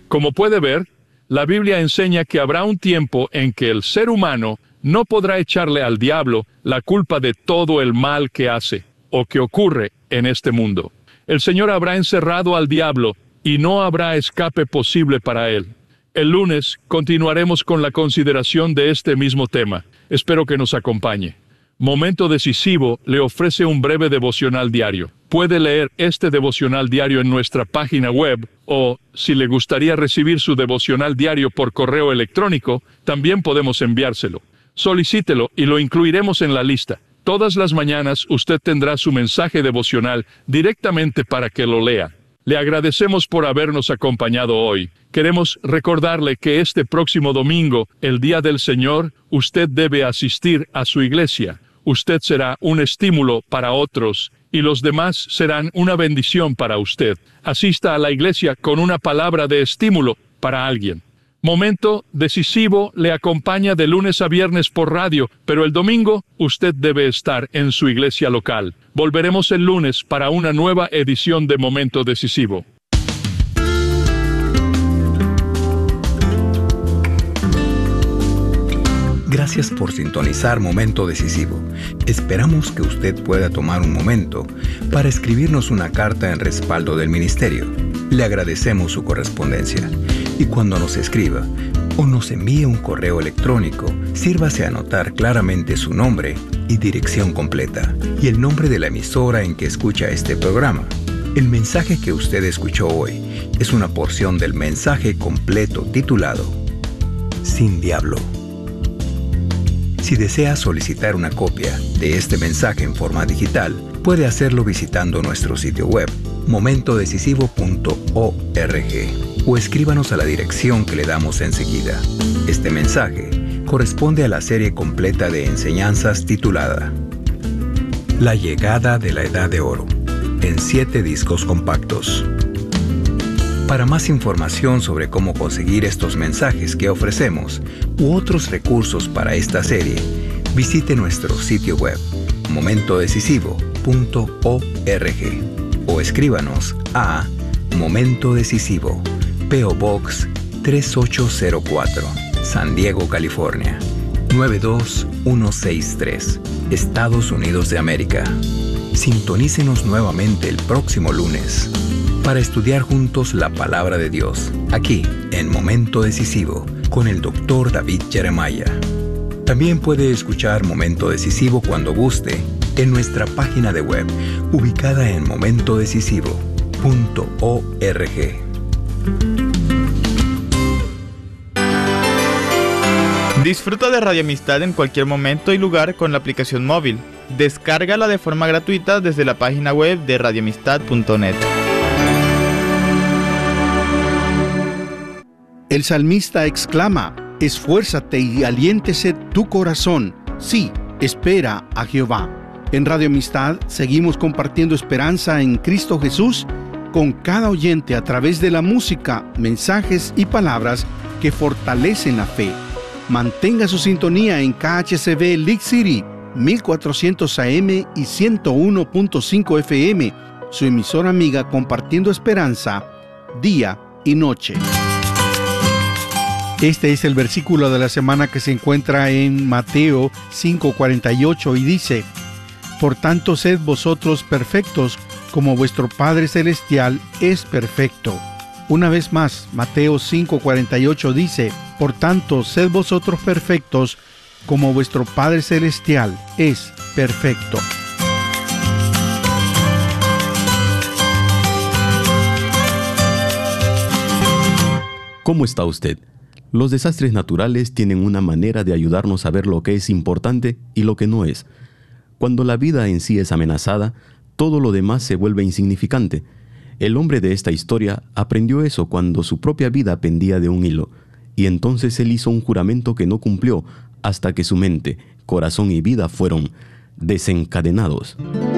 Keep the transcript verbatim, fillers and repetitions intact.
Como puede ver, la Biblia enseña que habrá un tiempo en que el ser humano no podrá echarle al diablo la culpa de todo el mal que hace o que ocurre en este mundo. El Señor habrá encerrado al diablo y no habrá escape posible para él. El lunes continuaremos con la consideración de este mismo tema. Espero que nos acompañe. Momento Decisivo le ofrece un breve devocional diario. Puede leer este devocional diario en nuestra página web o, si le gustaría recibir su devocional diario por correo electrónico, también podemos enviárselo. Solicítelo y lo incluiremos en la lista. Todas las mañanas usted tendrá su mensaje devocional directamente para que lo lea. Le agradecemos por habernos acompañado hoy. Queremos recordarle que este próximo domingo, el Día del Señor, usted debe asistir a su iglesia. Usted será un estímulo para otros y los demás serán una bendición para usted. Asista a la iglesia con una palabra de estímulo para alguien. Momento Decisivo le acompaña de lunes a viernes por radio, pero el domingo usted debe estar en su iglesia local. Volveremos el lunes para una nueva edición de Momento Decisivo. Gracias por sintonizar Momento Decisivo. Esperamos que usted pueda tomar un momento para escribirnos una carta en respaldo del ministerio. Le agradecemos su correspondencia. Y cuando nos escriba o nos envíe un correo electrónico, sírvase a anotar claramente su nombre y dirección completa y el nombre de la emisora en que escucha este programa. El mensaje que usted escuchó hoy es una porción del mensaje completo titulado Sin Diablo. Si desea solicitar una copia de este mensaje en forma digital, puede hacerlo visitando nuestro sitio web, momento decisivo punto org, o escríbanos a la dirección que le damos enseguida. Este mensaje corresponde a la serie completa de enseñanzas titulada La llegada de la Edad de Oro, en siete discos compactos. Para más información sobre cómo conseguir estos mensajes que ofrecemos u otros recursos para esta serie, visite nuestro sitio web, momento decisivo punto org, o escríbanos a Momento Decisivo, P O Box tres ocho cero cuatro, San Diego, California, nueve dos uno seis tres, Estados Unidos de América. Sintonícenos nuevamente el próximo lunes para estudiar juntos la Palabra de Dios, aquí en Momento Decisivo, con el doctor David Jeremiah. También puede escuchar Momento Decisivo cuando guste en nuestra página de web, ubicada en momento decisivo punto org. Disfruta de Radio Amistad en cualquier momento y lugar con la aplicación móvil. Descárgala de forma gratuita desde la página web de radio amistad punto net. El salmista exclama: esfuérzate y aliéntese tu corazón. Sí, espera a Jehová. En Radio Amistad seguimos compartiendo esperanza en Cristo Jesús con cada oyente a través de la música, mensajes y palabras que fortalecen la fe. Mantenga su sintonía en K H C B League City, mil cuatrocientos A M y ciento uno punto cinco F M, su emisora amiga compartiendo esperanza día y noche. Este es el versículo de la semana que se encuentra en Mateo cinco cuarenta y ocho y dice: Por tanto, sed vosotros perfectos, como vuestro Padre Celestial es perfecto. Una vez más, Mateo cinco cuarenta y ocho dice: Por tanto, sed vosotros perfectos, como vuestro Padre Celestial es perfecto. ¿Cómo está usted? Los desastres naturales tienen una manera de ayudarnos a ver lo que es importante y lo que no es. Cuando la vida en sí es amenazada, todo lo demás se vuelve insignificante. El hombre de esta historia aprendió eso cuando su propia vida pendía de un hilo, y entonces él hizo un juramento que no cumplió hasta que su mente, corazón y vida fueron desencadenados.